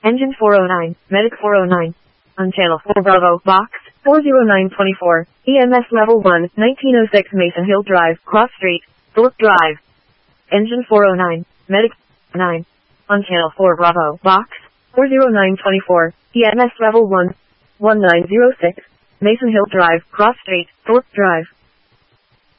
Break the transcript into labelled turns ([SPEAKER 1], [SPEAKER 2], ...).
[SPEAKER 1] Engine 409, Medic 409. On Channel 4 Bravo, Box 40924, EMS Level 1, 1906 Mason Hill Drive, Cross Street, Thorpe Drive. Engine 409, Medic 9. On Channel 4 Bravo, Box 40924, EMS Level 1, 1906, Mason Hill Drive, Cross Street, Thorpe Drive.